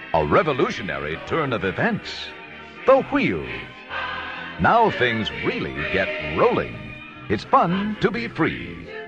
A revolutionary turn of events. The wheel. Now things really get rolling. It's fun to be free.